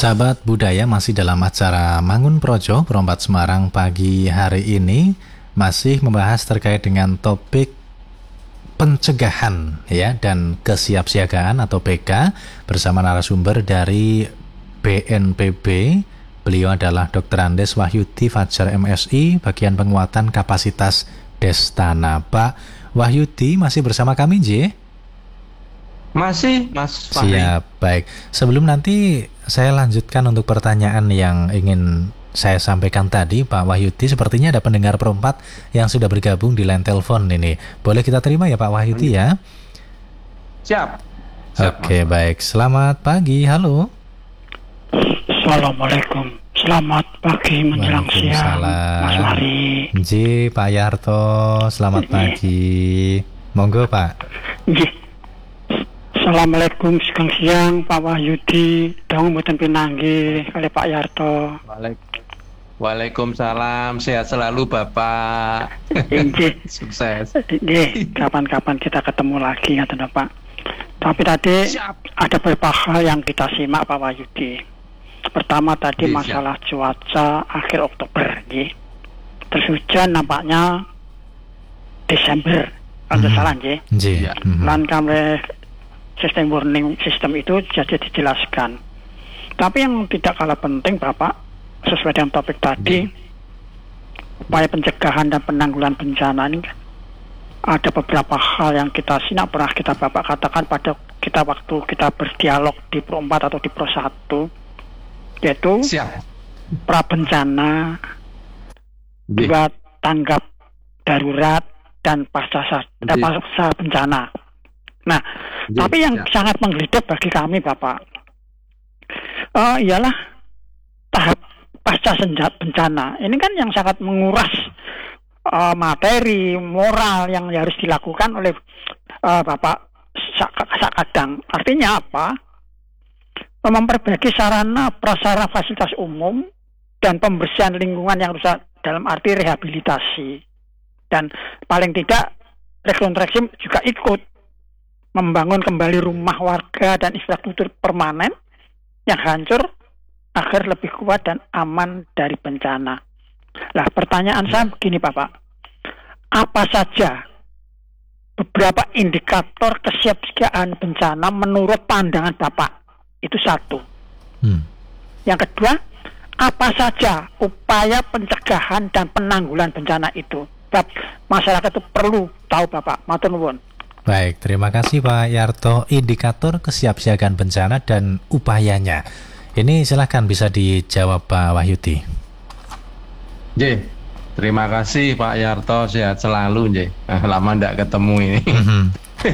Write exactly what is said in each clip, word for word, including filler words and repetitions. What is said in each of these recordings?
Sahabat budaya, masih dalam acara Mangun Projo Perompat Semarang pagi hari ini masih membahas terkait dengan topik pencegahan ya dan kesiapsiagaan atau P K bersama narasumber dari B N P B. Beliau adalah Doktor Andes Wahyudi Fajar M Si, bagian penguatan kapasitas Destana. Pak Wahyudi masih bersama kami, J? Masih, Mas Fahri. Siap, baik. Sebelum nanti saya lanjutkan untuk pertanyaan yang ingin saya sampaikan tadi, Pak Wahyudi, sepertinya ada pendengar perempat yang sudah bergabung di line telepon ini. Boleh kita terima ya Pak Wahyudi ya? Siap. Siap Oke, Mas. baik. Selamat pagi, halo. Assalamualaikum. Selamat pagi menjelang siang, Mas Fahri. J, Pak Yarto, selamat pagi. Monggo Pak. J. Assalamualaikum siang siang Pak Wahyudi, dong mboten pinanggih kali Pak Yarto. Waalaikumsalam, sehat selalu Bapak. Nggih. Sukses. Nggih, kapan-kapan kita ketemu lagi ya Pak. Tapi tadi Siap. ada beberapa hal yang kita simak Pak Wahyudi. Pertama tadi Nggih, masalah cuaca akhir Oktober, nggih. Terus hujan nampaknya Desember, kalau Mhm. salah nggih. J. Ya. Mhm. Lan kami sistem warning sistem itu jadi dijelaskan. Tapi yang tidak kalah penting Bapak, sesuai dengan topik tadi, upaya pencegahan dan penanggulangan bencana ini ada beberapa hal yang kita sinak pernah kita Bapak katakan pada kita waktu kita berdialog di Pro empat atau di Pro satu, yaitu Siap. prabencana, Nggih. dua tanggap darurat dan pasca sa- eh, Nggih. pasca bencana. Nah, Nggih, tapi yang siap. sangat menggelitik bagi kami Bapak, eh, ialah tahap pasca senja- bencana. Ini kan yang sangat menguras eh, materi, moral yang harus dilakukan oleh eh, Bapak sak- sakadang. Artinya apa? Memperbaiki sarana prasarana fasilitas umum dan pembersihan lingkungan yang rusak dalam arti rehabilitasi. Dan paling tidak rekonstruksi juga ikut membangun kembali rumah warga dan infrastruktur permanen yang hancur agar lebih kuat dan aman dari bencana. Nah, pertanyaan saya begini Bapak, apa saja beberapa indikator kesiapsiagaan bencana menurut pandangan Bapak? Itu satu. Hmm. Yang kedua, apa saja upaya pencegahan dan penanggulangan bencana itu? Bab, masyarakat itu perlu tahu Bapak. Matur nuwun. Baik, terima kasih Pak Yarto. Indikator kesiapsiagaan bencana dan upayanya. Ini silahkan bisa dijawab Pak Wahyudi. J. Terima kasih Pak Yarto, sehat selalu J. Ah, lama ndak ketemu ini. Mhm.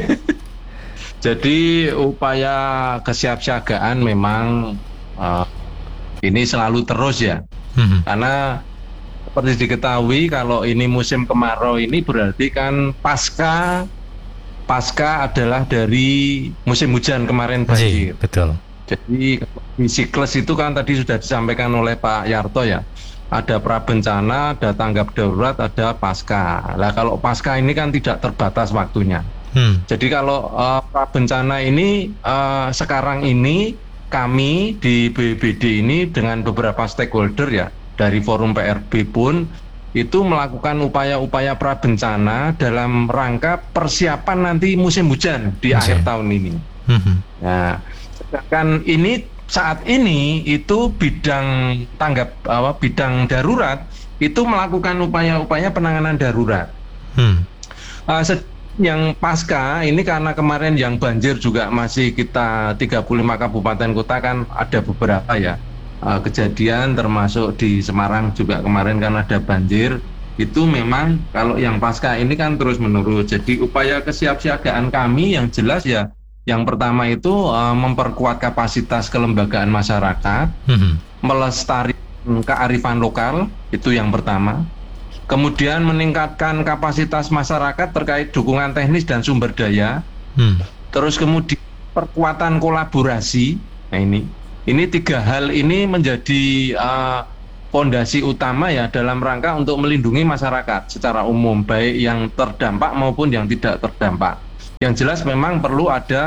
Jadi upaya kesiapsiagaan memang uh, ini selalu terus ya. Mhm. Karena seperti diketahui kalau ini musim kemarau ini berarti kan pasca pasca adalah dari musim hujan kemarin banjir. Baik, betul. Jadi di siklus itu kan tadi sudah disampaikan oleh Pak Yarto ya. Ada prabencana, ada tanggap darurat, ada pasca. Nah kalau pasca ini kan tidak terbatas waktunya. Hmm. Jadi kalau uh, prabencana ini uh, sekarang ini kami di B B D ini dengan beberapa stakeholder ya dari forum P R B pun itu melakukan upaya-upaya prabencana dalam rangka persiapan nanti musim hujan di Okay. akhir tahun ini. Mhm. Nah, sedangkan ini saat ini itu bidang tanggap apa bidang darurat itu melakukan upaya-upaya penanganan darurat. Hmm. Uh, se- yang pasca ini karena kemarin yang banjir juga masih kita tiga puluh lima kabupaten kota kan ada beberapa ya. Uh, kejadian termasuk di Semarang juga kemarin kan ada banjir, itu memang kalau yang pasca ini kan terus menerus. Jadi upaya kesiapsiagaan kami yang jelas ya yang pertama itu uh, memperkuat kapasitas kelembagaan masyarakat, Mhm. melestarikan kearifan lokal, itu yang pertama. Kemudian meningkatkan kapasitas masyarakat terkait dukungan teknis dan sumber daya. Hmm. Terus kemudian perkuatan kolaborasi. Nah ini Ini tiga hal ini menjadi uh, fondasi utama ya dalam rangka untuk melindungi masyarakat secara umum, baik yang terdampak maupun yang tidak terdampak. Yang jelas memang perlu ada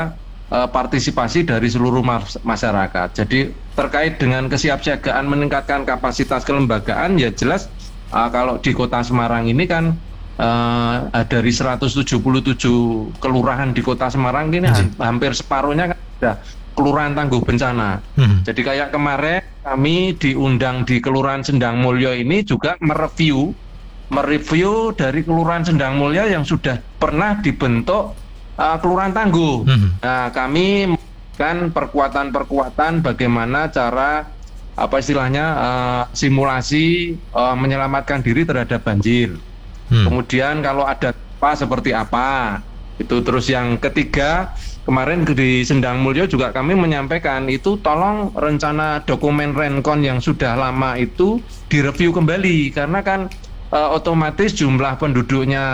uh, partisipasi dari seluruh mas- masyarakat. Jadi terkait dengan kesiapsiagaan meningkatkan kapasitas kelembagaan, ya jelas uh, kalau di Kota Semarang ini kan uh, dari seratus tujuh puluh tujuh kelurahan di Kota Semarang ini ha- hampir separuhnya kan sudah kelurahan tangguh bencana. Hmm. Jadi kayak kemarin kami diundang di Kelurahan Sendang Mulyo ini juga mereview mereview dari Kelurahan Sendang Mulyo yang sudah pernah dibentuk uh, kelurahan tangguh. Hmm. Nah, kami kan perkuatan-perkuatan bagaimana cara apa istilahnya uh, simulasi uh, menyelamatkan diri terhadap banjir. Hmm. Kemudian kalau ada apa seperti apa. Itu terus yang ketiga, kemarin di Sendang Mulyo juga kami menyampaikan itu tolong rencana dokumen Renkon yang sudah lama itu direview kembali karena kan e, otomatis jumlah penduduknya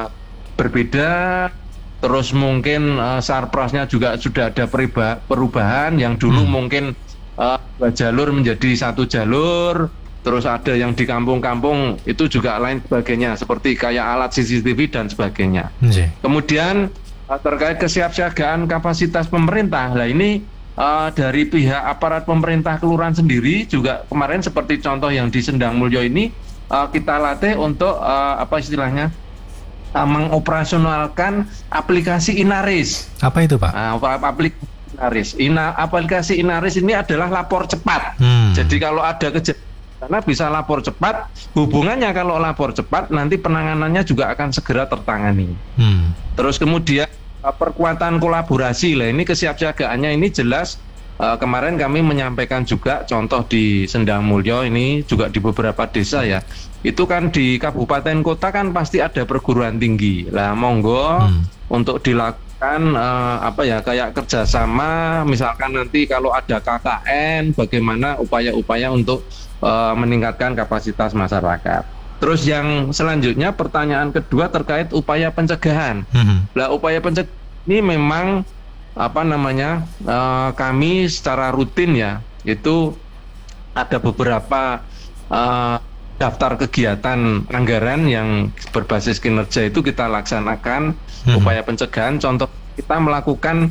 berbeda, terus mungkin e, sarprasnya juga sudah ada periba, perubahan yang dulu hmm. mungkin e, dua jalur menjadi satu jalur, terus ada yang di kampung-kampung itu juga lain sebagainya seperti kayak alat C C T V dan sebagainya. Okay. Kemudian terkait kesiapsiagaan kapasitas pemerintah, lah ini uh, dari pihak aparat pemerintah kelurahan sendiri juga kemarin seperti contoh yang di Sendang Mulyo ini uh, kita latih untuk uh, apa istilahnya uh, mengoperasionalkan aplikasi Inaris. Apa itu Pak? Uh, aplikasi Inaris. Ina, aplikasi Inaris ini adalah lapor cepat. Hmm. Jadi kalau ada kejadian karena bisa lapor cepat, hubungannya kalau lapor cepat nanti penanganannya juga akan segera tertangani. Hmm. Terus kemudian perkuatan kolaborasi lah ini kesiapsiagaannya ini jelas uh, kemarin kami menyampaikan juga contoh di Sendang Mulyo ini juga di beberapa desa ya. Itu kan di kabupaten kota kan pasti ada perguruan tinggi. Lah monggo hmm. untuk dilakukan uh, apa ya kayak kerjasama misalkan nanti kalau ada K K N bagaimana upaya-upaya untuk Uh, meningkatkan kapasitas masyarakat. Terus yang selanjutnya pertanyaan kedua terkait upaya pencegahan. Mm-hmm. Nah, upaya pencegahan ini memang apa namanya uh, kami secara rutin ya itu ada beberapa uh, daftar kegiatan anggaran yang berbasis kinerja itu kita laksanakan mm-hmm. upaya pencegahan. Contoh kita melakukan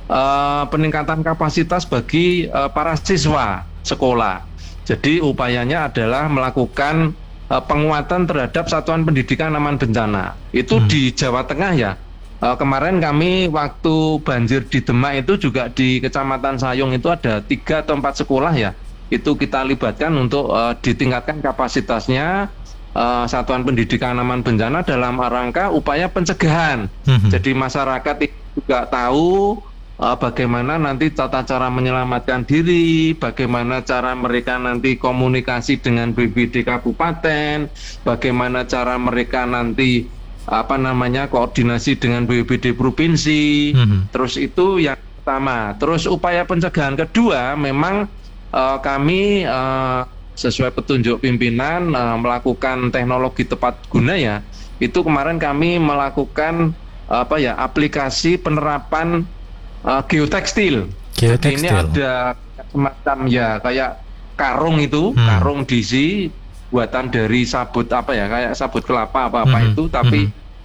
uh, peningkatan kapasitas bagi uh, para siswa sekolah. Jadi upayanya adalah melakukan uh, penguatan terhadap satuan pendidikan aman bencana. Itu hmm. di Jawa Tengah ya. Uh, kemarin kami waktu banjir di Demak itu juga di Kecamatan Sayung itu ada tiga atau empat sekolah ya. Itu kita libatkan untuk uh, ditingkatkan kapasitasnya uh, satuan pendidikan aman bencana dalam rangka upaya pencegahan. Hmm. Jadi masyarakat juga tahu Uh, bagaimana nanti tata cara menyelamatkan diri, bagaimana cara mereka nanti komunikasi dengan B P D kabupaten, bagaimana cara mereka nanti apa namanya koordinasi dengan B P D provinsi. Mm-hmm. Terus itu yang pertama. Terus upaya pencegahan kedua memang uh, kami uh, sesuai petunjuk pimpinan uh, melakukan teknologi tepat guna ya. Itu kemarin kami melakukan uh, apa ya aplikasi penerapan Uh, geotekstil. Jadi ini ada semacam ya kayak karung itu, hmm. karung D C buatan dari sabut apa ya kayak sabut kelapa apa apa hmm. itu, tapi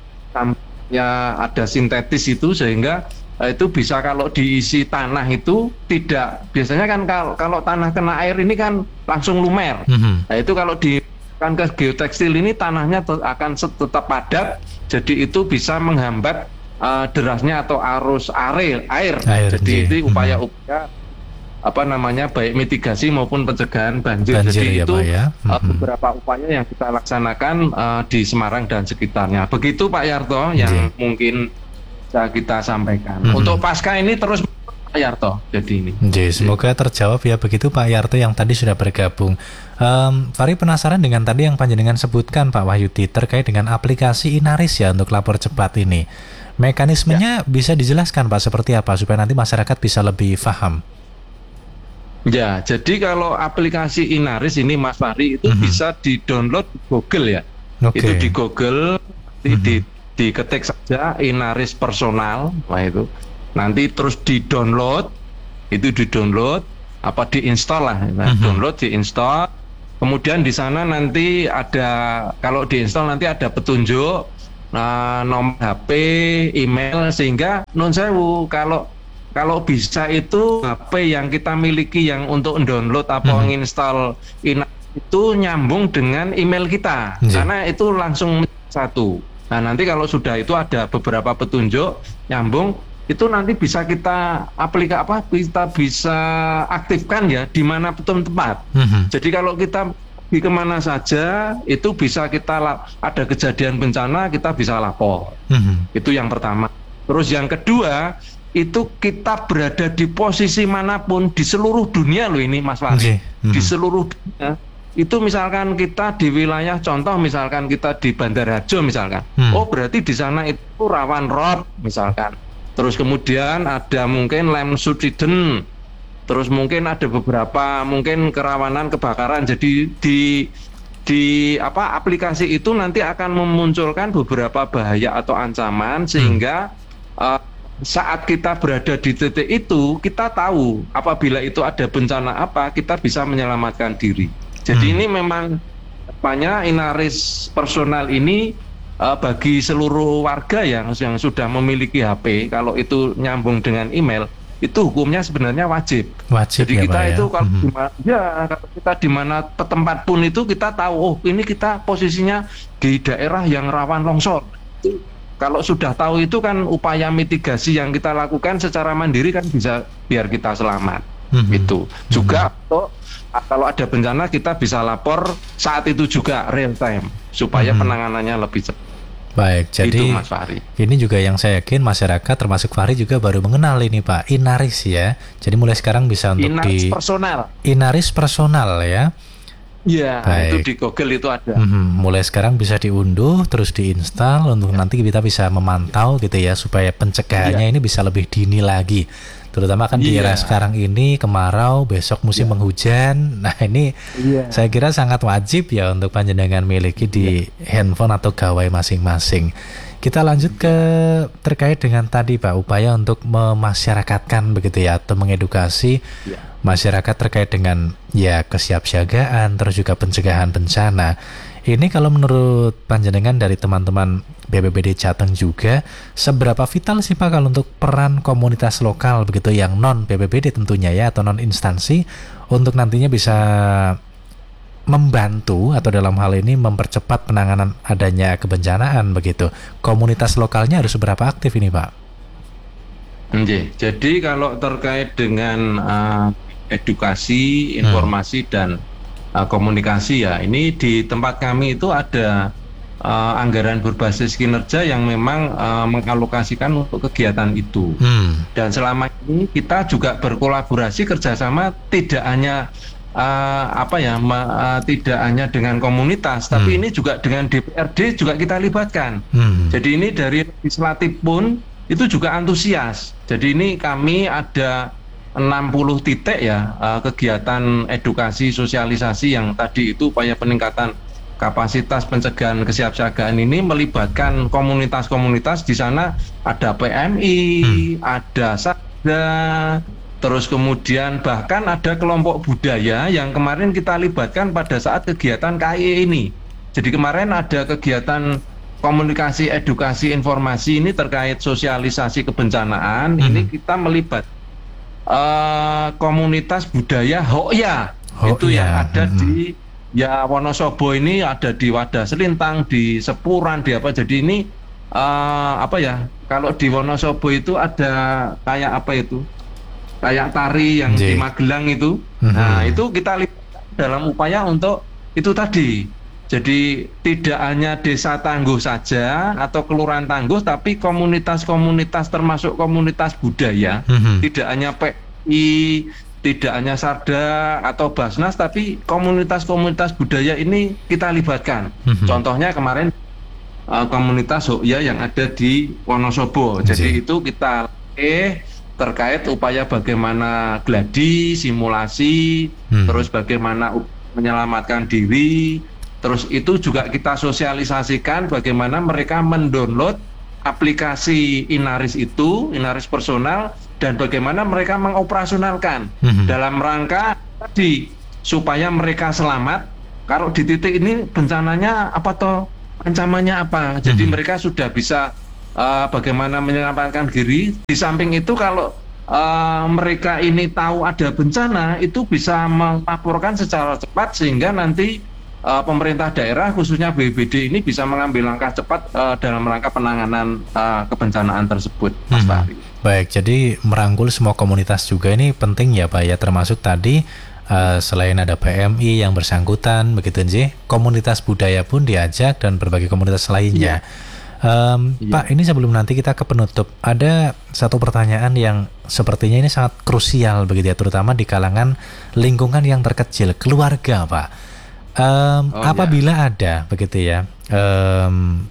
sampingnya hmm. ada sintetis itu sehingga uh, itu bisa kalau diisi tanah itu tidak biasanya kan kalau, kalau tanah kena air ini kan langsung lumer. Hmm. Nah itu kalau di kan ke geotekstil ini tanahnya te- akan tetap padat, jadi itu bisa menghambat Uh, derasnya atau arus air, air. air jadi itu upaya-upaya hmm. apa namanya baik mitigasi maupun pencegahan banjir. banjir jadi ya, itu Pak, ya? uh, hmm. beberapa upaya yang kita laksanakan uh, di Semarang dan sekitarnya. Begitu Pak Yarto yang hmm. mungkin bisa kita sampaikan. Hmm. Untuk pasca ini terus Pak Yarto. Jadi ini. Jadi, semoga terjawab ya begitu Pak Yarto yang tadi sudah bergabung. Um, Fari penasaran dengan tadi yang panjenengan sebutkan Pak Wahyudi terkait dengan aplikasi Inaris ya untuk lapor cepat ini. Mekanismenya ya. Bisa dijelaskan Pak seperti apa supaya nanti masyarakat bisa lebih paham? Ya, jadi kalau aplikasi Inaris ini Mas Fahri itu mm-hmm. bisa di-download di Google ya. Okay. Itu di Google mm-hmm. di, diketik saja Inaris personal, nah itu. Nanti terus di-download, itu di-download apa di-install lah, nah, mm-hmm. download di-install. Kemudian di sana nanti ada kalau di-install nanti ada petunjuk Nah, nomor H P, email sehingga non sewu kalau kalau bisa itu H P yang kita miliki yang untuk download atau Hmm. menginstal Inaris itu nyambung dengan email kita, Iya. karena itu langsung satu. Nah nanti kalau sudah itu ada beberapa petunjuk nyambung, itu nanti bisa kita aplikasi apa kita bisa aktifkan ya di mana pun tempat. Mhm. Jadi kalau kita pergi kemana saja itu bisa kita la- ada kejadian bencana kita bisa lapor. Mhm. Itu yang pertama. Terus yang kedua itu kita berada di posisi manapun di seluruh dunia loh ini Mas Fahri. Oke. Mhm. Di seluruh dunia itu misalkan kita di wilayah contoh misalkan kita di Bandar Harjo misalkan. Hmm. Oh berarti di sana itu rawan rob misalkan. Terus kemudian ada mungkin lem subsiden. Terus mungkin ada beberapa mungkin kerawanan kebakaran. Jadi di di apa aplikasi itu nanti akan memunculkan beberapa bahaya atau ancaman sehingga uh, saat kita berada di titik itu kita tahu apabila itu ada bencana apa kita bisa menyelamatkan diri. Jadi Hmm. ini memang banyak Inaris personal ini uh, bagi seluruh warga yang yang sudah memiliki H P kalau itu nyambung dengan email itu hukumnya sebenarnya wajib. Wajib Jadi ya, kita Pak, ya? itu kalau Mhm. di mana ya kalau kita di mana tempat pun itu kita tahu oh ini kita posisinya di daerah yang rawan longsor. Itu, kalau sudah tahu itu kan upaya mitigasi yang kita lakukan secara mandiri kan bisa biar kita selamat. Mhm. Itu juga untuk kalau ada bencana kita bisa lapor saat itu juga real time supaya Mhm. penanganannya lebih cepat. Baik, jadi Itu Mas Fahri. ini juga yang saya yakin masyarakat termasuk Fahri juga baru mengenal ini Pak, Inaris ya. Jadi mulai sekarang bisa untuk Inaris di personal. Inaris personal ya. Iya, Baik. itu di Google itu ada. Mhm, mulai sekarang bisa diunduh terus diinstal untuk nanti kita bisa memantau gitu ya supaya pencegahannya ini bisa lebih dini lagi. Terutama kan di era Iya. sekarang ini kemarau, besok musim penghujan. Nah, ini Iya. saya kira sangat wajib ya untuk panjenengan miliki di handphone atau gawai masing-masing. Kita lanjut ke terkait dengan tadi Pak, upaya untuk memasyarakatkan begitu ya atau mengedukasi Iya. masyarakat terkait dengan ya kesiapsiagaan terus juga pencegahan bencana. Ini kalau menurut panjenengan dari teman-teman B P B D Jateng juga, seberapa vital sih Pak kalau untuk peran komunitas lokal begitu yang non B P B D tentunya ya atau non instansi untuk nantinya bisa membantu atau dalam hal ini mempercepat penanganan adanya kebencanaan begitu. Komunitas lokalnya harus seberapa aktif ini Pak? Oke, jadi kalau terkait dengan uh, edukasi, informasi dan uh, komunikasi ya, ini di tempat kami itu ada uh, anggaran berbasis kinerja yang memang uh, mengalokasikan untuk kegiatan itu. Hmm. Dan selama ini kita juga berkolaborasi kerjasama tidak hanya uh, apa ya, ma- uh, tidak hanya dengan komunitas, tapi Hmm. ini juga dengan D P R D juga kita libatkan. Hmm. Jadi ini dari legislatif pun itu juga antusias. Jadi ini kami ada enam puluh titik ya uh, kegiatan edukasi sosialisasi yang tadi itu upaya peningkatan kapasitas pencegahan kesiapsiagaan ini melibatkan komunitas-komunitas. Di sana ada P M I, Hmm. ada Sakda, terus kemudian bahkan ada kelompok budaya yang kemarin kita libatkan pada saat kegiatan K I E ini. Jadi kemarin ada kegiatan komunikasi, edukasi, informasi ini terkait sosialisasi kebencanaan. Hmm. Ini kita melibat uh, komunitas budaya Hoya, itu Hoya, yang ada hmm. di ya Wonosobo ini, ada di Wadah Selintang, di Sepuran, di apa. Jadi ini uh, apa ya? Kalau di Wonosobo itu ada kayak apa itu? Kayak tari yang J. di Magelang itu. Mhm. Nah, itu kita libatkan dalam upaya untuk itu tadi. Jadi tidak hanya desa Tangguh saja atau kelurahan Tangguh, tapi komunitas-komunitas termasuk komunitas budaya, Mhm. tidak hanya P I, tidak hanya Sarda atau Basnas, tapi komunitas-komunitas budaya ini kita libatkan. Mhm. Contohnya kemarin uh, komunitas Hoya yang ada di Wonosobo. Jadi Ji. itu kita eh terkait upaya bagaimana gladi, simulasi, Hmm. terus bagaimana up- menyelamatkan diri. Terus itu juga kita sosialisasikan bagaimana mereka mendownload aplikasi Inaris itu, Inaris personal, dan bagaimana mereka mengoperasionalkan Mhm. dalam rangka tadi supaya mereka selamat. Kalau di titik ini bencananya apa toh, ancamannya apa, jadi Mhm. mereka sudah bisa uh, bagaimana menyelamatkan diri. Di samping itu kalau uh, mereka ini tahu ada bencana, itu bisa melaporkan secara cepat sehingga nanti uh, pemerintah daerah khususnya B P B D ini bisa mengambil langkah cepat uh, dalam rangka penanganan uh, kebencanaan tersebut, Mas hmm. Fahri. Baik, jadi merangkul semua komunitas juga ini penting ya Pak ya, termasuk tadi uh, selain ada P M I yang bersangkutan begitu sih, komunitas budaya pun diajak dan berbagai komunitas lainnya. Yeah. Um, iya. Pak, ini sebelum nanti kita ke penutup, ada satu pertanyaan yang sepertinya ini sangat krusial begitu ya, terutama di kalangan lingkungan yang terkecil, keluarga, Pak. Um, oh, apabila ya. ada begitu ya um,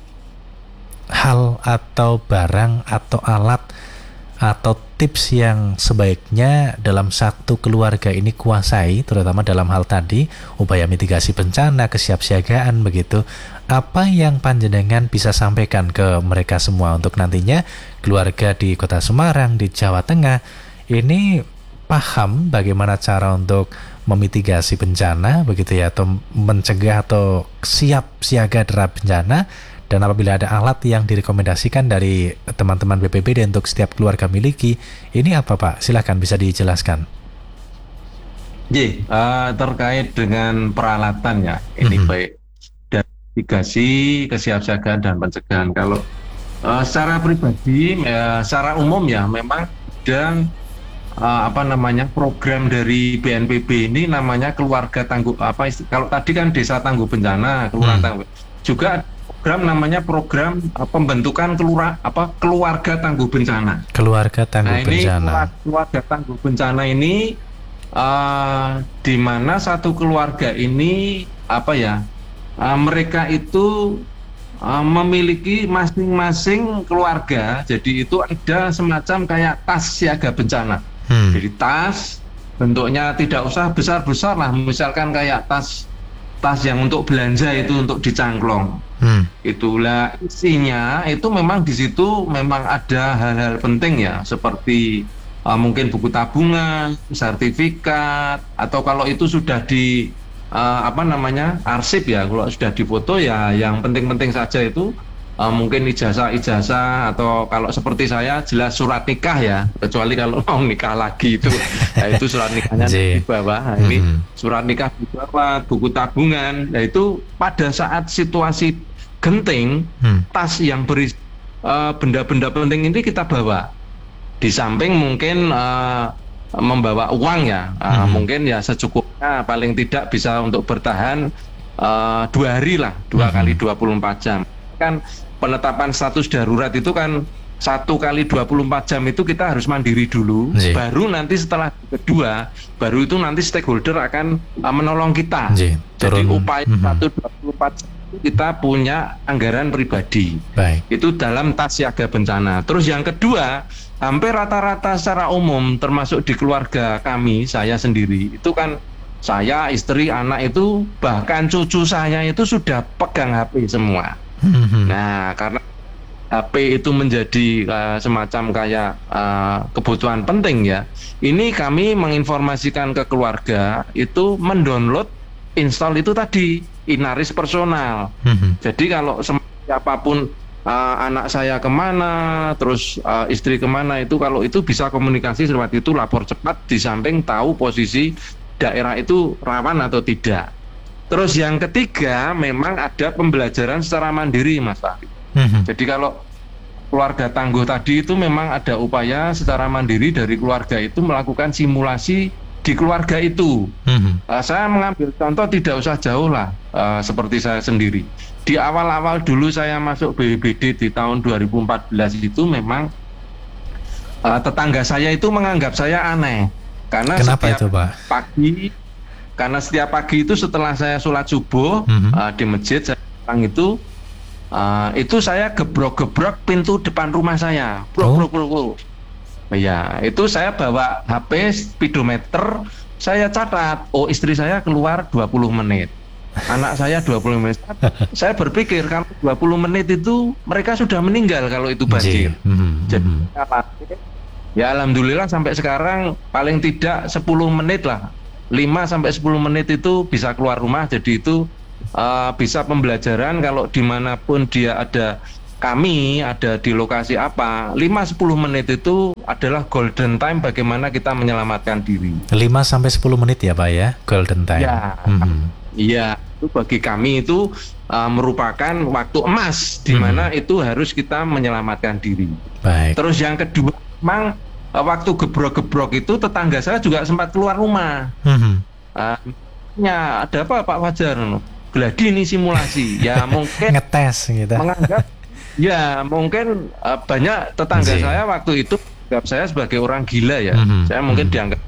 hal atau barang atau alat atau tips yang sebaiknya dalam satu keluarga ini kuasai, terutama dalam hal tadi upaya mitigasi bencana, kesiapsiagaan begitu, apa yang panjenengan bisa sampaikan ke mereka semua untuk nantinya keluarga di Kota Semarang, di Jawa Tengah ini paham bagaimana cara untuk memitigasi bencana begitu ya, atau mencegah atau siap siaga terhadap bencana. Dan apabila ada alat yang direkomendasikan dari teman-teman B P B D untuk setiap keluarga miliki, ini apa Pak? Silakan bisa dijelaskan. Jadi uh, terkait dengan peralatan ya, ini mm-hmm. baik dari mitigasi, kesiapsiagaan dan pencegahan. Kalau uh, secara pribadi, ya, secara umum ya, memang ada uh, apa namanya program dari B N P B ini namanya keluarga tangguh apa? Kalau tadi kan desa tangguh bencana, kelurahan mm. tangguh juga. Program namanya program uh, pembentukan kelura, apa keluarga tangguh bencana. Keluarga tangguh nah, bencana. Ini keluarga tangguh bencana ini uh, di mana satu keluarga ini apa ya? Uh, mereka itu uh, memiliki masing-masing keluarga. Jadi itu ada semacam kayak tas siaga bencana. Hmm. Jadi tas bentuknya tidak usah besar-besar lah, misalkan kayak tas tas yang untuk belanja itu untuk dicangklong. Hmm. Itulah isinya itu memang di situ memang ada hal-hal penting ya, seperti uh, mungkin buku tabungan, sertifikat, atau kalau itu sudah di uh, apa namanya arsip ya, kalau sudah difoto ya yang penting-penting saja itu. Uh, mungkin ijazah-ijazah atau kalau seperti saya jelas surat nikah ya, kecuali kalau mau nikah lagi itu ya itu surat nikahnya di bawah. Nah, ini mm-hmm. surat nikah di bawah, buku tabungan. Nah itu pada saat situasi genting, mm. tas yang berisi uh, benda-benda penting ini kita bawa. Di samping mungkin uh, membawa uang ya, uh, mm-hmm. mungkin ya secukupnya, paling tidak bisa untuk bertahan uh, dua hari lah, dua mm-hmm. kali dua puluh empat jam. Kan penetapan status darurat itu kan satu kali dua puluh empat jam itu kita harus mandiri dulu, Jee. baru nanti setelah kedua, baru itu nanti stakeholder akan uh, menolong kita. Jee, Jadi upaya mm-hmm. satu dua puluh empat jam itu kita punya anggaran pribadi. Baik. Itu dalam tas siaga bencana. Terus yang kedua, hampir rata-rata secara umum termasuk di keluarga kami, saya sendiri, itu kan saya, istri, anak itu, bahkan cucu saya itu sudah pegang H P semua. Nah, karena H P itu menjadi uh, semacam kayak uh, kebutuhan penting ya. Ini kami menginformasikan ke keluarga itu mendownload, install itu tadi Inaris personal. Mm-hmm. Jadi kalau siapapun uh, anak saya kemana, terus uh, istri kemana itu kalau itu bisa komunikasi seperti itu, lapor cepat, di samping tahu posisi daerah itu rawan atau tidak. Terus yang ketiga, memang ada pembelajaran secara mandiri, Mas Fahri. Mm-hmm. Jadi kalau keluarga tangguh tadi itu memang ada upaya secara mandiri dari keluarga itu melakukan simulasi di keluarga itu. Mm-hmm. Uh, saya mengambil contoh tidak usah jauh lah, uh, seperti saya sendiri. Di awal-awal dulu saya masuk B P B D di tahun dua ribu empat belas itu memang uh, tetangga saya itu menganggap saya aneh. Karena Kenapa setiap itu, Pak? pagi Karena setiap pagi itu setelah saya sholat subuh mm-hmm. uh, di masjid saya pulang itu uh, itu saya gebrok-gebrok pintu depan rumah saya. Brok, brok, brok, brok. Ya, itu saya bawa H P speedometer, saya catat, oh istri saya keluar dua puluh menit. Anak saya dua puluh menit. Saya berpikir kalau dua puluh menit itu mereka sudah meninggal kalau itu banjir. Mm-hmm. Jadi ya alhamdulillah sampai sekarang paling tidak sepuluh menit lah. lima sampai sepuluh menit itu bisa keluar rumah. Jadi itu uh, bisa pembelajaran kalau dimanapun dia ada kami ada di lokasi apa, lima sampai sepuluh menit itu adalah golden time bagaimana kita menyelamatkan diri. lima sampai sepuluh menit ya Pak ya, golden time. Ya, mm-hmm. Iya, itu bagi kami itu uh, merupakan waktu emas di mana mm-hmm. itu harus kita menyelamatkan diri. Baik. Terus yang kedua, memang uh, waktu gebrok-gebrok itu tetangga saya juga sempat keluar rumah. Mm-hmm. Uh, ya, ada apa Pak Fajar? Gladi ini simulasi. Ya mungkin ngetes gitu. Menganggap ya mungkin uh, banyak tetangga Jee. saya waktu itu anggap saya sebagai orang gila ya. Mm-hmm. Saya mungkin mm-hmm. dianggap.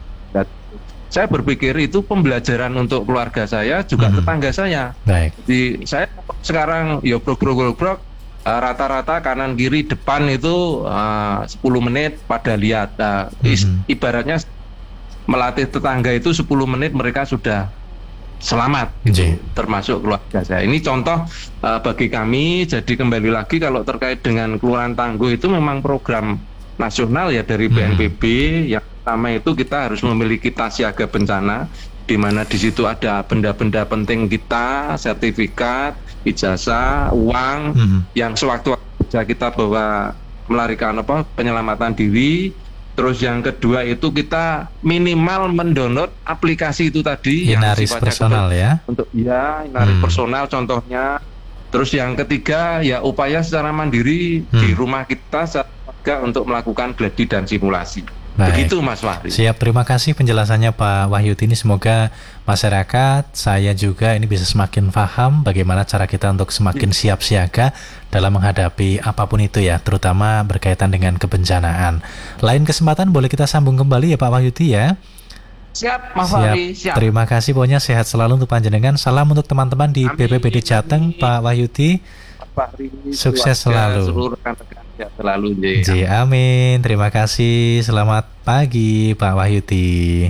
Saya berpikir itu pembelajaran untuk keluarga saya juga mm-hmm. tetangga saya. Baik. Jadi saya sekarang ya brok-brok-brok uh, rata-rata kanan kiri depan itu uh, sepuluh menit pada lihat. Uh, mm-hmm. Ibaratnya melatih tetangga itu sepuluh menit mereka sudah selamat gitu, termasuk keluarga saya. Ini contoh uh, bagi kami. Jadi kembali lagi kalau terkait dengan Kelurahan Tangguh itu memang program nasional ya dari B N P B. Hmm. Yang pertama itu kita harus memiliki tas siaga bencana, di mana di situ ada benda-benda penting kita, sertifikat, ijazah, uang, hmm. yang sewaktu-waktu bisa kita bawa melarikan apa penyelamatan diri. Terus yang kedua itu kita minimal mendownload aplikasi itu tadi Inaris yang personal ya. Untuk ya Inaris hmm. personal contohnya. Terus yang ketiga ya upaya secara mandiri hmm. di rumah kita secara untuk melakukan gladi dan simulasi. Baik. Begitu Mas Fahri. Siap, terima kasih penjelasannya Pak Wahyudi ini. Semoga masyarakat, saya juga ini bisa semakin paham bagaimana cara kita untuk semakin siap siaga dalam menghadapi apapun itu ya, terutama berkaitan dengan kebencanaan. Lain kesempatan boleh kita sambung kembali ya Pak Wahyudi ya. Siap, Mas Fahri. Siap. Terima kasih, pokoknya sehat selalu untuk panjenengan. Salam untuk teman-teman di B P B D Jateng, Pak Wahyudi. Fahri, sukses selalu. Seluruh rekan-rekan selalu. Ji, amin. Terima kasih. Selamat pagi, Pak Wahyudi.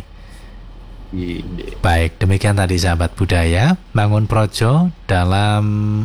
Baik, demikian tadi sahabat budaya Bangun Projo dalam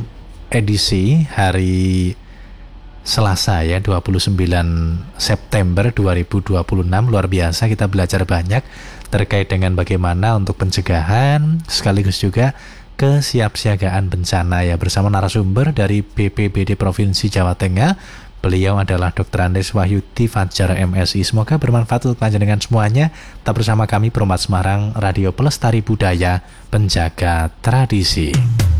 edisi hari Selasa ya, dua puluh sembilan September dua ribu dua puluh enam. Luar biasa, kita belajar banyak terkait dengan bagaimana untuk pencegahan sekaligus juga kesiapsiagaan bencana ya, bersama narasumber dari B P B D Provinsi Jawa Tengah. Beliau adalah dokter Andes Wahyudi Fajar M Si. Semoga bermanfaat untuk panjenengan semuanya. Tetap bersama kami Perumat Semarang, Radio Pelestari Budaya, Penjaga Tradisi.